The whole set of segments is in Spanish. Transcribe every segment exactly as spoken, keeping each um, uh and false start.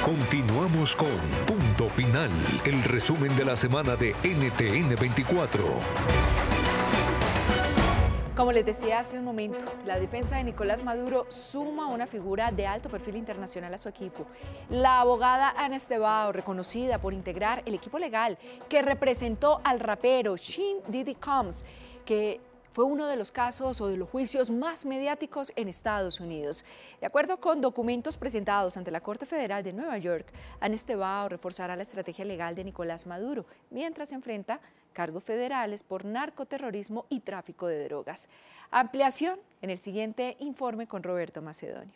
Continuamos con Punto Final, el resumen de la semana de N T N veinticuatro. Como les decía hace un momento, la defensa de Nicolás Maduro suma una figura de alto perfil internacional a su equipo. La abogada Ana Estevao, reconocida por integrar el equipo legal que representó al rapero Sean Diddy Combs, que fue uno de los casos o de los juicios más mediáticos en Estados Unidos. De acuerdo con documentos presentados ante la Corte Federal de Nueva York, Ana Estevao reforzará la estrategia legal de Nicolás Maduro, mientras se enfrenta cargos federales por narcoterrorismo y tráfico de drogas. Ampliación en el siguiente informe con Roberto Macedonio.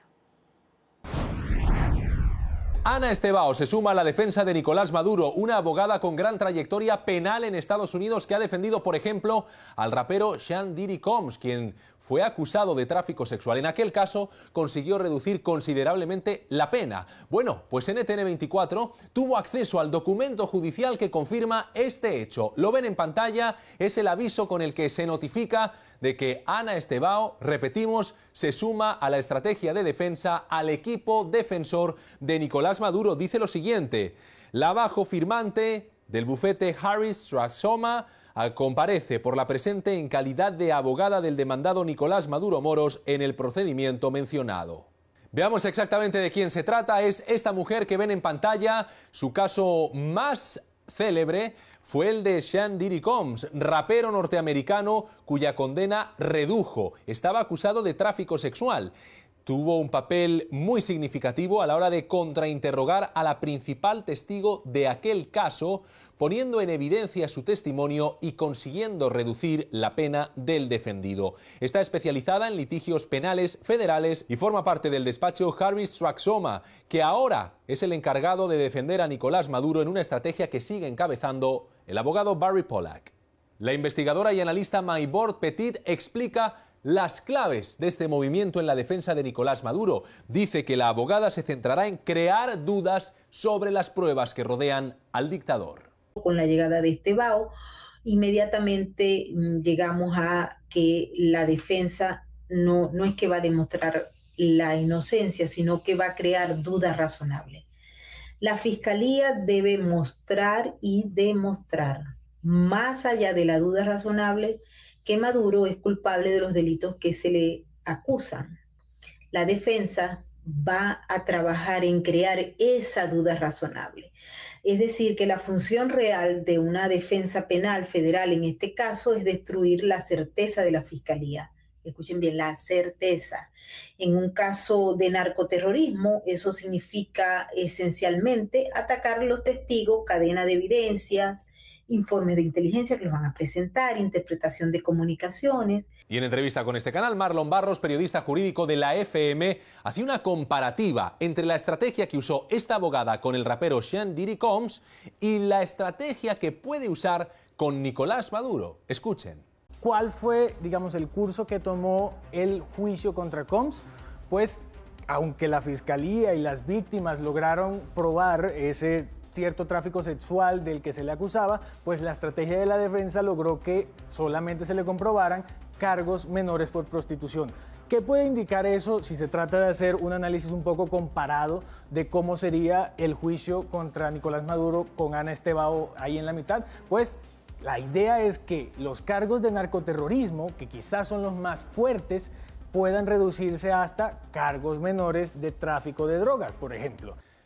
Ana Estevao se suma a la defensa de Nicolás Maduro, una abogada con gran trayectoria penal en Estados Unidos que ha defendido, por ejemplo, al rapero Sean Diddy Combs, quien fue acusado de tráfico sexual. En aquel caso consiguió reducir considerablemente la pena. Bueno, pues N T N veinticuatro tuvo acceso al documento judicial que confirma este hecho. Lo ven en pantalla, es el aviso con el que se notifica de que Ana Estevao, repetimos, se suma a la estrategia de defensa al equipo defensor de Nicolás Maduro. Dice lo siguiente: la bajo firmante del bufete Harris Traxoma comparece por la presente en calidad de abogada del demandado Nicolás Maduro Moros en el procedimiento mencionado. Veamos exactamente de quién se trata. Es esta mujer que ven en pantalla. Su caso más célebre fue el de Sean Diddy Combs, rapero norteamericano cuya condena redujo. Estaba acusado de tráfico sexual. Tuvo un papel muy significativo a la hora de contrainterrogar a la principal testigo de aquel caso, poniendo en evidencia su testimonio y consiguiendo reducir la pena del defendido. Está especializada en litigios penales federales y forma parte del despacho Harris Traxoma, que ahora es el encargado de defender a Nicolás Maduro en una estrategia que sigue encabezando el abogado Barry Pollack. La investigadora y analista Maybord Petit explica las claves de este movimiento en la defensa de Nicolás Maduro. Dice que la abogada se centrará en crear dudas sobre las pruebas que rodean al dictador. Con la llegada de Estevao, inmediatamente llegamos a que la defensa no, no es que va a demostrar la inocencia, sino que va a crear dudas razonables. La Fiscalía debe mostrar y demostrar, más allá de la duda razonable, que Maduro es culpable de los delitos que se le acusan. La defensa va a trabajar en crear esa duda razonable. Es decir, que la función real de una defensa penal federal en este caso es destruir la certeza de la Fiscalía. Escuchen bien, la certeza. En un caso de narcoterrorismo, eso significa esencialmente atacar a los testigos, cadena de evidencias, informes de inteligencia que los van a presentar, interpretación de comunicaciones. Y en entrevista con este canal, Marlon Barros, periodista jurídico de la F M, hacía una comparativa entre la estrategia que usó esta abogada con el rapero Sean Diddy Combs y la estrategia que puede usar con Nicolás Maduro. Escuchen. ¿Cuál fue, digamos, el curso que tomó el juicio contra Combs? Pues, aunque la fiscalía y las víctimas lograron probar ese cierto tráfico sexual del que se le acusaba, pues la estrategia de la defensa logró que solamente se le comprobaran cargos menores por prostitución. ¿Qué puede indicar eso si se trata de hacer un análisis un poco comparado de cómo sería el juicio contra Nicolás Maduro con Ana Estevao ahí en la mitad? Pues la idea es que los cargos de narcoterrorismo, que quizás son los más fuertes, puedan reducirse hasta cargos menores de tráfico de drogas, por ejemplo.